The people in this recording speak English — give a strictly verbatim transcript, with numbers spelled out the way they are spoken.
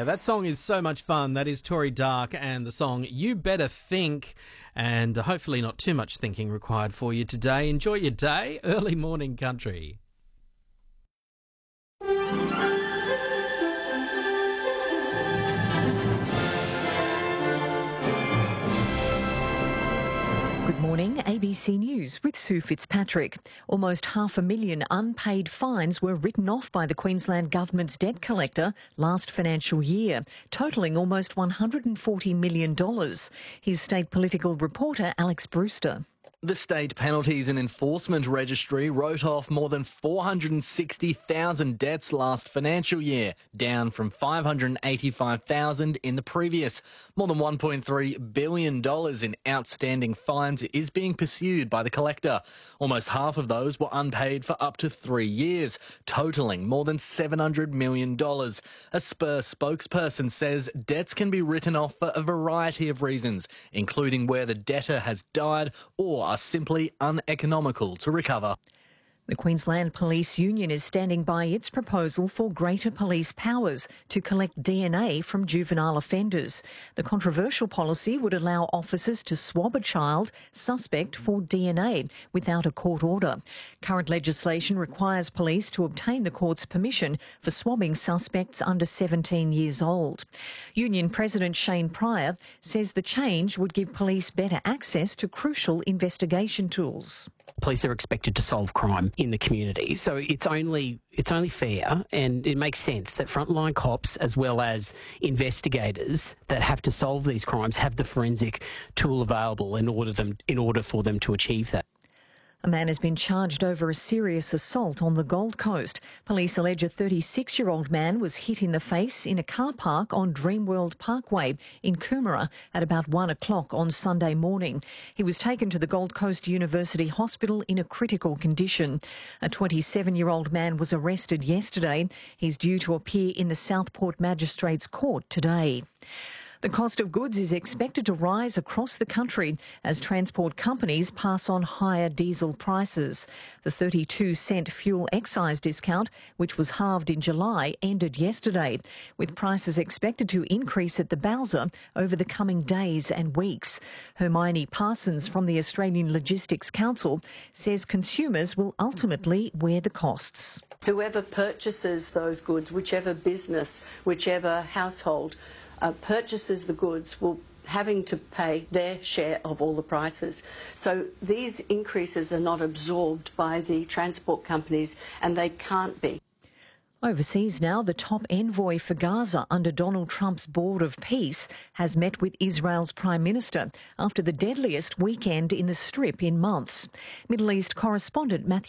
Yeah, that song is so much fun. That is Tory Dark and the song You Better Think. And hopefully not too much thinking required for you today. Enjoy your day. Early morning country. Good morning, A B C News with Sue Fitzpatrick. Almost half a million unpaid fines were written off by the Queensland Government's debt collector last financial year, totalling almost one hundred forty million dollars. Here's state political reporter Alex Brewster. The State Penalties and Enforcement Registry wrote off more than four hundred sixty thousand debts last financial year, down from five hundred eighty-five thousand in the previous. More than one point three billion dollars in outstanding fines is being pursued by the collector. Almost half of those were unpaid for up to three years, totalling more than seven hundred million dollars. A Spur spokesperson says debts can be written off for a variety of reasons, including where the debtor has died or are simply uneconomical to recover. The Queensland Police Union is standing by its proposal for greater police powers to collect D N A from juvenile offenders. The controversial policy would allow officers to swab a child suspect for D N A without a court order. Current legislation requires police to obtain the court's permission for swabbing suspects under seventeen years old. Union President Shane Pryor says the change would give police better access to crucial investigation tools. Police are expected to solve crime in the community, so it's only it's only fair and it makes sense that frontline cops as well as investigators that have to solve these crimes have the forensic tool available in order them in order for them to achieve that. A man has been charged over a serious assault on the Gold Coast. Police allege a thirty-six-year-old man was hit in the face in a car park on Dreamworld Parkway in Coomera at about one o'clock on Sunday morning. He was taken to the Gold Coast University Hospital in a critical condition. A twenty-seven-year-old man was arrested yesterday. He's due to appear in the Southport Magistrates Court today. The cost of goods is expected to rise across the country as transport companies pass on higher diesel prices. The thirty-two cent fuel excise discount, which was halved in July, ended yesterday, with prices expected to increase at the Bowser over the coming days and weeks. Hermione Parsons from the Australian Logistics Council says consumers will ultimately wear the costs. Whoever purchases those goods, whichever business, whichever household, Uh, purchases the goods will having to pay their share of all the prices. So these increases are not absorbed by the transport companies, and they can't be. Overseas now, the top envoy for Gaza under Donald Trump's Board of Peace has met with Israel's Prime Minister after the deadliest weekend in the Strip in months. Middle East correspondent Matthew